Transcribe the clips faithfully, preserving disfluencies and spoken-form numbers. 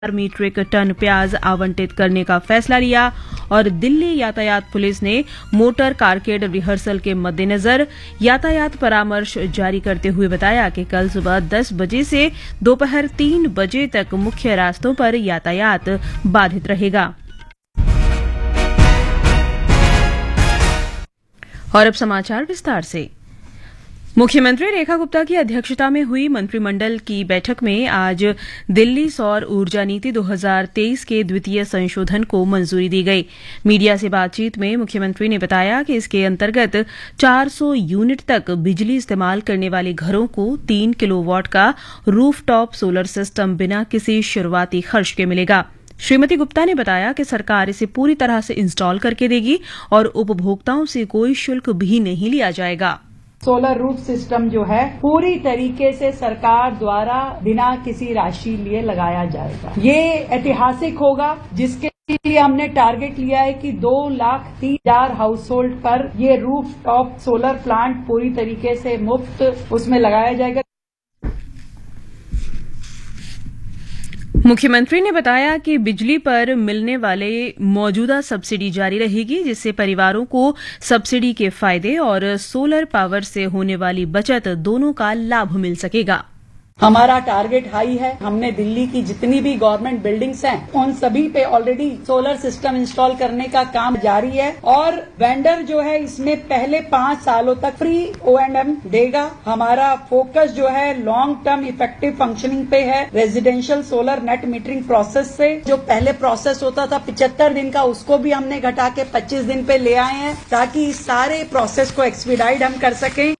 Metric ton प्याज आवंटित करने का फैसला लिया। और दिल्ली यातायात पुलिस ने मोटर कारकेड रिहर्सल के मद्देनजर यातायात परामर्श जारी करते हुए बताया कि कल सुबह दस बजे से दोपहर तीन बजे तक मुख्य रास्तों पर यातायात बाधित रहेगा। और अब समाचार विस्तार से। मुख्यमंत्री रेखा गुप्ता की अध्यक्षता में हुई मंत्रिमंडल की बैठक में आज दिल्ली सौर ऊर्जा नीति दो हज़ार तेईस के द्वितीय संशोधन को मंजूरी दी गई। मीडिया से बातचीत में मुख्यमंत्री ने बताया कि इसके अंतर्गत चार सौ यूनिट तक बिजली इस्तेमाल करने वाले घरों को तीन किलोवाट का रूफटॉप सोलर सिस्टम बिना किसी शुरुआती खर्च के मिलेगा। श्रीमती गुप्ता ने बताया कि सरकार इसे पूरी तरह से इंस्टॉल करके देगी और उपभोक्ताओं से कोई शुल्क भी नहीं लिया जाएगा। सोलर रूफ सिस्टम जो है पूरी तरीके से सरकार द्वारा बिना किसी राशि लिए लगाया जाएगा। ये ऐतिहासिक होगा, जिसके लिए हमने टारगेट लिया है कि दो लाख तीस हजार हाउस होल्ड पर ये रूफ टॉप सोलर प्लांट पूरी तरीके से मुफ्त उसमें लगाया जाएगा। मुख्यमंत्री ने बताया कि बिजली पर मिलने वाले मौजूदा सब्सिडी जारी रहेगी, जिससे परिवारों को सब्सिडी के फायदे और सोलर पावर से होने वाली बचत दोनों का लाभ मिल सकेगा। हमारा टारगेट हाई है। हमने दिल्ली की जितनी भी गवर्नमेंट बिल्डिंग्स हैं उन सभी पे ऑलरेडी सोलर सिस्टम इंस्टॉल करने का काम जारी है और वेंडर जो है इसमें पहले पांच सालों तक फ्री ओ एंड एम देगा। हमारा फोकस जो है लॉन्ग टर्म इफेक्टिव फंक्शनिंग पे है। Residential solar net metering process से जो पहले प्रोसेस होता था पिचहत्तर दिन का, उसको भी हमने घटा के पच्चीस दिन पे ले आए हैं ताकि इस सारे प्रोसेस को एक्सपीडाइट हम कर सकें।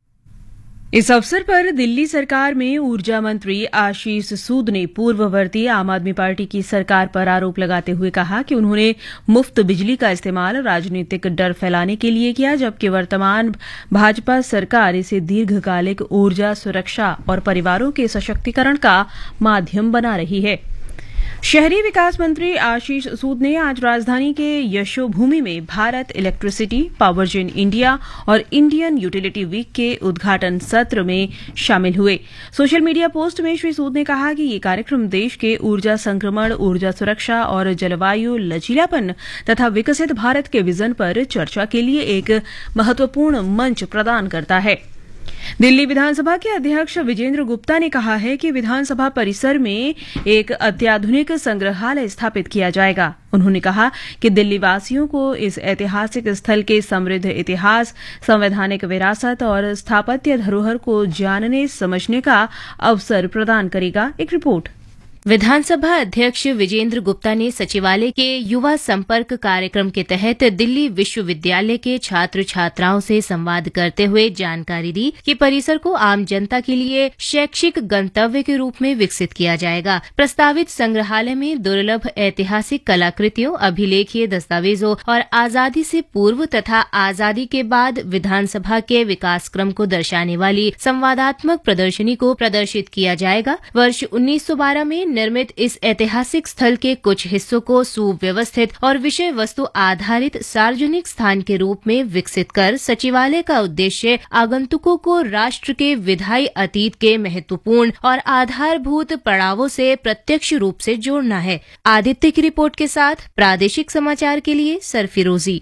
इस अवसर पर दिल्ली सरकार में ऊर्जा मंत्री आशीष सूद ने पूर्ववर्ती आम आदमी पार्टी की सरकार पर आरोप लगाते हुए कहा कि उन्होंने मुफ्त बिजली का इस्तेमाल राजनीतिक डर फैलाने के लिए किया, जबकि वर्तमान भाजपा सरकार इसे दीर्घकालिक ऊर्जा सुरक्षा और परिवारों के सशक्तिकरण का माध्यम बना रही है। शहरी विकास मंत्री आशीष सूद ने आज राजधानी के यशोभूमि में भारत इलेक्ट्रिसिटी, पावरजेन इंडिया और इंडियन यूटिलिटी वीक के उद्घाटन सत्र में शामिल हुए। सोशल मीडिया पोस्ट में श्री सूद ने कहा कि ये कार्यक्रम देश के ऊर्जा संक्रमण, ऊर्जा सुरक्षा और जलवायु लचीलापन तथा विकसित भारत के विजन पर चर्चा के लिए एक महत्वपूर्ण मंच प्रदान करता है। दिल्ली विधानसभा के अध्यक्ष विजेंद्र गुप्ता ने कहा है कि विधानसभा परिसर में एक अत्याधुनिक संग्रहालय स्थापित किया जाएगा। उन्होंने कहा कि दिल्ली वासियों को इस ऐतिहासिक स्थल के समृद्ध इतिहास, संवैधानिक विरासत और स्थापत्य धरोहर को जानने समझने का अवसर प्रदान करेगा। एक रिपोर्ट। विधानसभा अध्यक्ष विजेंद्र गुप्ता ने सचिवालय के युवा संपर्क कार्यक्रम के तहत दिल्ली विश्वविद्यालय के छात्र छात्राओं से संवाद करते हुए जानकारी दी कि परिसर को आम जनता के लिए शैक्षिक गंतव्य के रूप में विकसित किया जाएगा। प्रस्तावित संग्रहालय में दुर्लभ ऐतिहासिक कलाकृतियों, अभिलेखीय दस्तावेजों और आजादी से पूर्व तथा आजादी के बाद विधानसभा के विकास क्रम को दर्शाने वाली संवादात्मक प्रदर्शनी को प्रदर्शित किया जाएगा। वर्ष उन्नीस सौ बारह में निर्मित इस ऐतिहासिक स्थल के कुछ हिस्सों को सुव्यवस्थित और विषय वस्तु आधारित सार्वजनिक स्थान के रूप में विकसित कर सचिवालय का उद्देश्य आगंतुकों को राष्ट्र के विधायी अतीत के महत्वपूर्ण और आधारभूत पड़ावों से प्रत्यक्ष रूप से जोड़ना है। आदित्य की रिपोर्ट के साथ प्रादेशिक समाचार के लिए सरफिरोजी।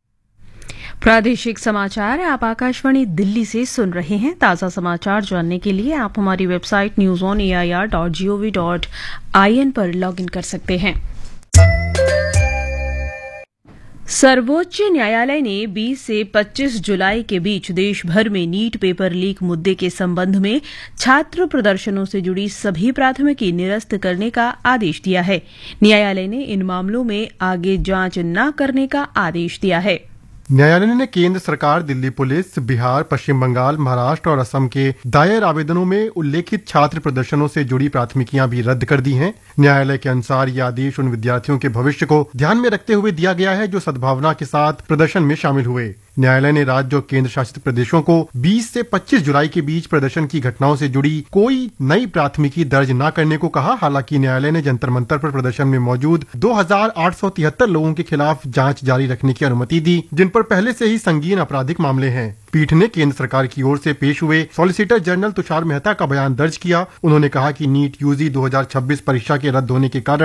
प्रादेशिक समाचार आप आकाशवाणी दिल्ली से सुन रहे हैं। ताज़ा समाचार जानने के लिए आप हमारी website news on A I R dot G O V dot I N पर लॉग इन कर सकते हैं। सर्वोच्च न्यायालय ने बीस से पच्चीस जुलाई के बीच देश भर में नीट पेपर लीक मुद्दे के संबंध में छात्र प्रदर्शनों से जुड़ी सभी प्राथमिकी निरस्त करने का आदेश दिया है। न्यायालय ने इन मामलों में आगे जांच न करने का आदेश दिया है। न्यायालय ने केंद्र सरकार, दिल्ली पुलिस, बिहार, पश्चिम बंगाल, महाराष्ट्र और असम के दायर आवेदनों में उल्लेखित छात्र प्रदर्शनों से जुड़ी प्राथमिकियां भी रद्द कर दी हैं। न्यायालय के अनुसार यह आदेश उन विद्यार्थियों के भविष्य को ध्यान में रखते हुए दिया गया है जो सद्भावना के साथ प्रदर्शन में शामिल हुए। न्यायालय ने राज्य और केंद्र शासित प्रदेशों को बीस से पच्चीस जुलाई के बीच प्रदर्शन की घटनाओं से जुड़ी कोई नई प्राथमिकी दर्ज न करने को कहा। हालांकि न्यायालय ने जंतर मंतर पर प्रदर्शन में मौजूद दो हजार आठ सौ तिहत्तर लोगों के खिलाफ जांच जारी रखने की अनुमति दी, जिन पर पहले से ही संगीन आपराधिक मामले हैं। पीठ ने केंद्र सरकार की ओर से पेश हुए सॉलिसिटर जनरल तुषार मेहता का बयान दर्ज किया। उन्होंने कहा कि नीट यूजी दो हजार छब्बीस परीक्षा के रद्द होने के कारण